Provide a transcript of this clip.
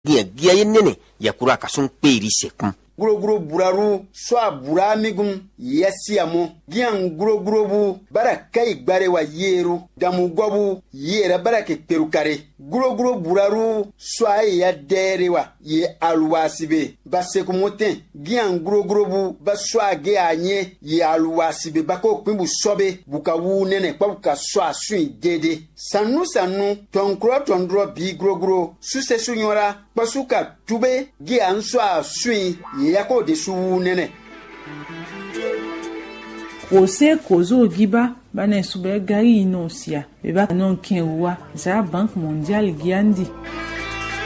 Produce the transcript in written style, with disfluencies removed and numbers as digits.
Gia yenene ya kura kasun peri sekum. Guro buraru soa buramigum yesiamo gian guro bu baraka igbare wa yeru damu gobu yera baraka perukare guro buraru soa ya derewa ye alwasibe basekumoten gian guro bu baswa ge anye ye alwasibe bako pimbu sobe bukawu nene kwabuka soa sui dede sanu tondro bi guro suse sunyora pasuka tube gi answa sui yako de su nene Ose kozo giba bane sube gari inosia beba non kenwa za Banque Mondiale giandi